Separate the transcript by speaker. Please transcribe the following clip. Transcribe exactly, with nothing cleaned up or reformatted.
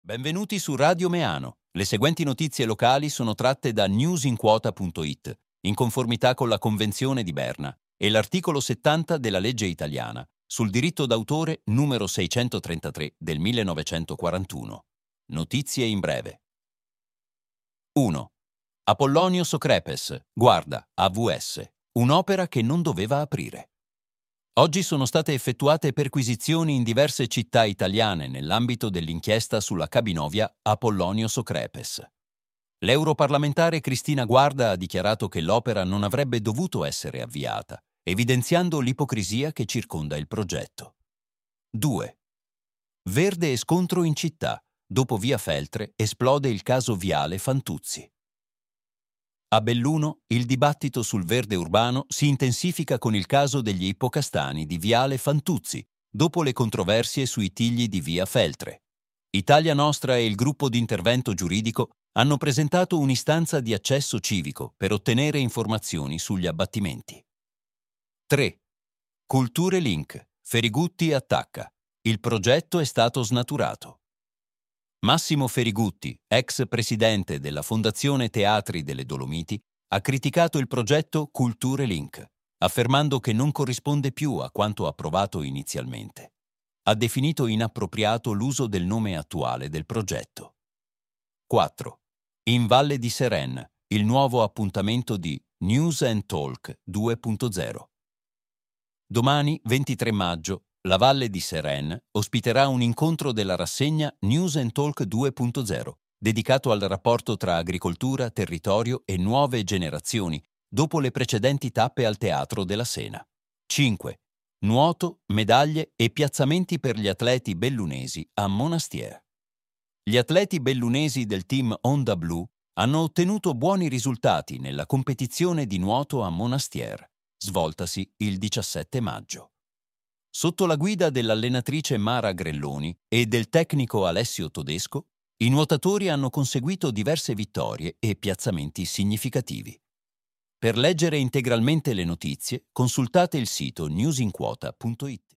Speaker 1: Benvenuti su Radio Meano. Le seguenti notizie locali sono tratte da newsinquota punto it, in conformità con la Convenzione di Berna e l'articolo settanta della legge italiana sul diritto d'autore numero seicentotrentatré del millenovecentoquarantuno. Notizie in breve. uno. Apollonio Socrepes, guarda, A V S, un'opera che non doveva aprire. Oggi sono state effettuate perquisizioni in diverse città italiane nell'ambito dell'inchiesta sulla cabinovia Apollonio Socrepes. L'europarlamentare Cristina Guarda ha dichiarato che l'opera non avrebbe dovuto essere avviata, evidenziando l'ipocrisia che circonda il progetto. due. Verde e scontro in città. Dopo via Feltre esplode il caso Viale Fantuzzi. A Belluno il dibattito sul verde urbano si intensifica con il caso degli ippocastani di Viale Fantuzzi, dopo le controversie sui tigli di via Feltre. Italia Nostra e il gruppo di intervento giuridico hanno presentato un'istanza di accesso civico per ottenere informazioni sugli abbattimenti. tre. Culture Link. Ferigutti attacca. Il progetto è stato snaturato. Massimo Ferigutti, ex presidente della Fondazione Teatri delle Dolomiti, ha criticato il progetto Culture Link, affermando che non corrisponde più a quanto approvato inizialmente. Ha definito inappropriato l'uso del nome attuale del progetto. quattro. In Valle di Seren, il nuovo appuntamento di News and Talk due punto zero. Domani, ventitré maggio, la Valle di Seren ospiterà un incontro della rassegna News and Talk due punto zero, dedicato al rapporto tra agricoltura, territorio e nuove generazioni, dopo le precedenti tappe al Teatro della Sena. cinque. Nuoto, medaglie e piazzamenti per gli atleti bellunesi a Monastier. Gli atleti bellunesi del team Onda Blu hanno ottenuto buoni risultati nella competizione di nuoto a Monastier, svoltasi il diciassette maggio. Sotto la guida dell'allenatrice Mara Grelloni e del tecnico Alessio Todesco, i nuotatori hanno conseguito diverse vittorie e piazzamenti significativi. Per leggere integralmente le notizie, consultate il sito newsinquota punto it.